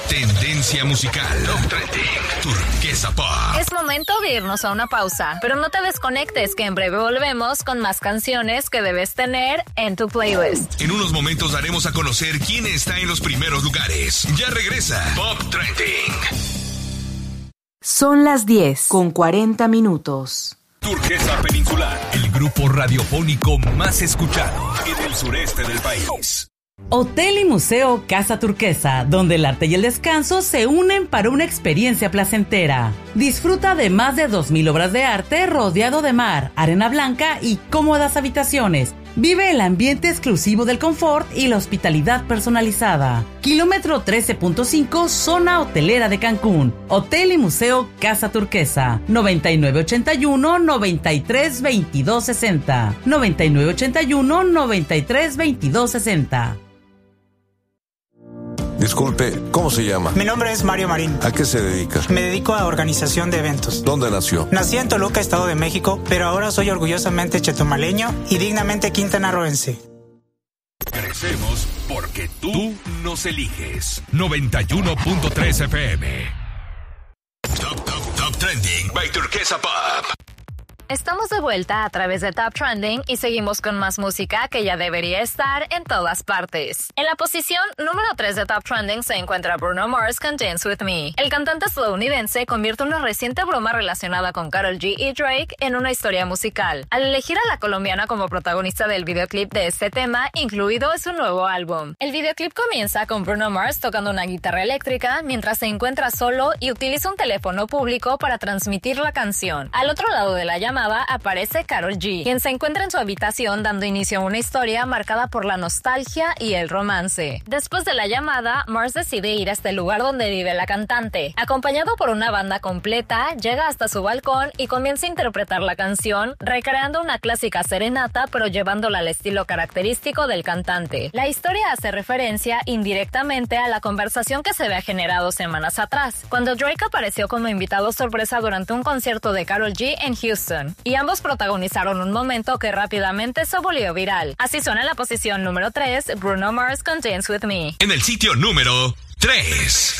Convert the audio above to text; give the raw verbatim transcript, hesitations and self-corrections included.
Tendencia musical. Top Trending. Turquesa Pop. Es momento de irnos a una pausa, pero no te desconectes, que en breve volvemos con más canciones que debes tener en tu playlist. En unos momentos daremos a conocer quién está en los primeros lugares. Ya regresa Pop Trending. Son las diez con cuarenta minutos. Turquesa Peninsular, el grupo radiofónico más escuchado en el sureste del país. Hotel y Museo Casa Turquesa, donde el arte y el descanso se unen para una experiencia placentera. Disfruta de más de dos mil obras de arte rodeado de mar, arena blanca y cómodas habitaciones. Vive el ambiente exclusivo del confort y la hospitalidad personalizada. Kilómetro trece punto cinco, zona hotelera de Cancún. Hotel y Museo Casa Turquesa. noventa y nueve ochenta y uno, noventa y tres veintidós sesenta. noventa y nueve ochenta y uno, noventa y tres veintidós sesenta. Disculpe, ¿cómo se llama? Mi nombre es Mario Marín. ¿A qué se dedica? Me dedico a organización de eventos. ¿Dónde nació? Nací en Toluca, Estado de México, pero ahora soy orgullosamente chetumaleño y dignamente quintanarroense. Crecemos porque tú nos eliges. noventa y uno punto tres F M. Top, top, top Trending by Turquesa Pop. Estamos de vuelta a través de Top Trending y seguimos con más música que ya debería estar en todas partes. En la posición número tres de Top Trending se encuentra Bruno Mars con Dance With Me. El cantante estadounidense convierte una reciente broma relacionada con Karol G y Drake en una historia musical, al elegir a la colombiana como protagonista del videoclip de este tema, incluido en su nuevo álbum. El videoclip comienza con Bruno Mars tocando una guitarra eléctrica mientras se encuentra solo y utiliza un teléfono público para transmitir la canción. Al otro lado de la llamada aparece Karol G, quien se encuentra en su habitación dando inicio a una historia marcada por la nostalgia y el romance. Después de la llamada, Mars decide ir hasta el lugar donde vive la cantante. Acompañado por una banda completa, llega hasta su balcón y comienza a interpretar la canción, recreando una clásica serenata pero llevándola al estilo característico del cantante. La historia hace referencia indirectamente a la conversación que se había generado semanas atrás, cuando Drake apareció como invitado sorpresa durante un concierto de Karol G en Houston, y ambos protagonizaron un momento que rápidamente se volvió viral. Así suena en la posición número tres, Bruno Mars con Dance With Me. En el sitio número tres.